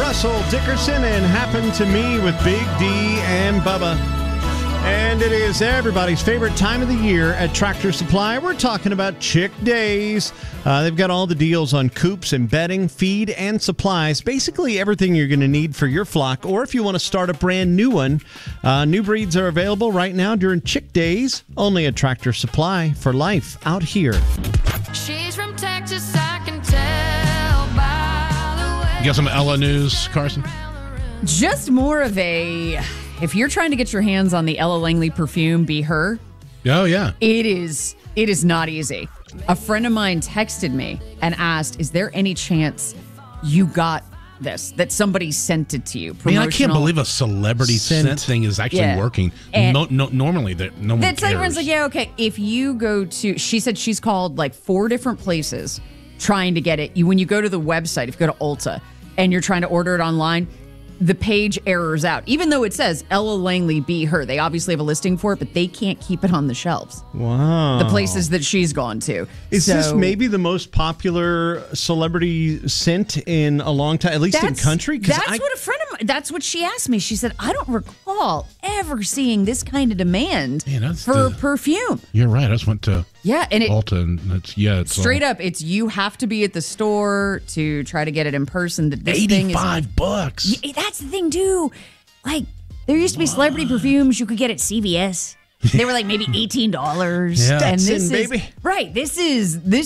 Russell Dickerson and Happen to Me with Big D and Bubba. And it is everybody's favorite time of the year at Tractor Supply. We're talking about Chick Days. They've got all the deals on coops and bedding, feed, and supplies. Basically everything you're going to need for your flock, or if you want to start a brand new one. New breeds are available right now during Chick Days, only at Tractor Supply for life out here. She's from Texas, I can tell by the way. You got some Ella news, Carson? Just more of a, if you're trying to get your hands on the Ella Langley perfume, Be Her. Oh, yeah. It is not easy. A friend of mine texted me and asked, is there any chance you got this, that somebody sent it to you? I mean, I can't believe a celebrity scent thing is actually working. Normally, no one cares. Everyone's like, yeah, okay. If you go to, she said she's called like 4 different places trying to get it. When you go to the website, if you go to Ulta and you're trying to order it online, the page errors out. Even though it says Ella Langley Be Her, they obviously have a listing for it, but they can't keep it on the shelves. Wow. The places that she's gone to. Is this maybe the most popular celebrity scent in a long time, at least in country? That's what she asked me. She said, I don't recall ever seeing this kind of demand for perfume. You're right. I just went to Ulta, and it's straight up. It's you have to be at the store to try to get it in person. That this $85. Yeah, that's the thing too. Like there used to be celebrity perfumes you could get at CVS. They were like maybe $18. Yeah. And Stetson, baby. Right. This is